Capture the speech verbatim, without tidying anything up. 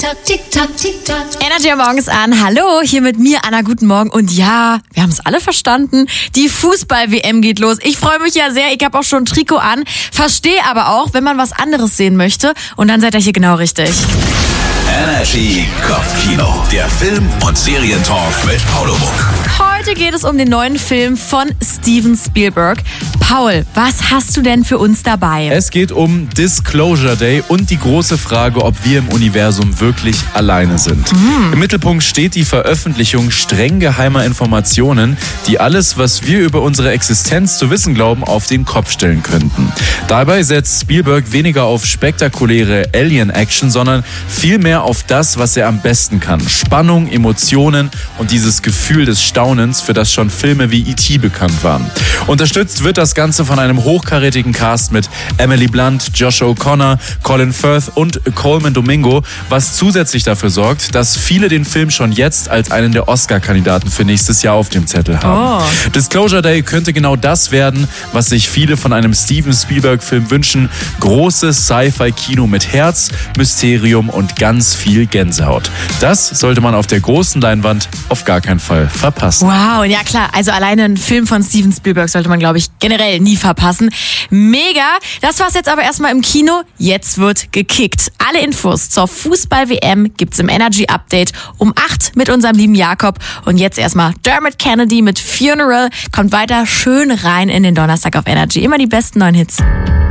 Tick-Tock, Tick-Tock, Tick-Tock. Energy morgens an. Hallo, hier mit mir, Anna, guten Morgen. Und ja, wir haben es alle verstanden. Die Fußball-W M geht los. Ich freue mich ja sehr. Ich habe auch schon ein Trikot an. Verstehe aber auch, wenn man was anderes sehen möchte. Und dann seid ihr hier genau richtig. Energy Kopfkino. Der Film- und Serientalk mit Paulo Muck. Heute geht es um den neuen Film von Steven Spielberg. Paul, was hast du denn für uns dabei? Es geht um Disclosure Day und die große Frage, ob wir im Universum wirklich alleine sind. Mhm. Im Mittelpunkt steht die Veröffentlichung streng geheimer Informationen, die alles, was wir über unsere Existenz zu wissen glauben, auf den Kopf stellen könnten. Dabei setzt Spielberg weniger auf spektakuläre Alien-Action, sondern vielmehr auf das, was er am besten kann. Spannung, Emotionen und dieses Gefühl des Staunens, für das schon Filme wie E T bekannt waren. Unterstützt wird das Ganze von einem hochkarätigen Cast mit Emily Blunt, Josh O'Connor, Colin Firth und Colman Domingo, was zusätzlich dafür sorgt, dass viele den Film schon jetzt als einen der Oscar-Kandidaten für nächstes Jahr auf dem Zettel haben. Oh. Disclosure Day könnte genau das werden, was sich viele von einem Steven Spielberg-Film wünschen. Großes Sci-Fi-Kino mit Herz, Mysterium und ganz viel Gänsehaut. Das sollte man auf der großen Leinwand auf gar keinen Fall verpassen. Wow, ja klar, also alleine ein Film von Steven Spielberg sollte man, glaube ich, generell nie verpassen. Mega, das war's jetzt aber erstmal im Kino. Jetzt wird gekickt. Alle Infos zur Fußball-W M gibt's im Energy Update um acht mit unserem lieben Jakob. Und jetzt erstmal Dermot Kennedy mit Funeral. Kommt weiter schön rein in den Donnerstag auf Energy. Immer die besten neuen Hits.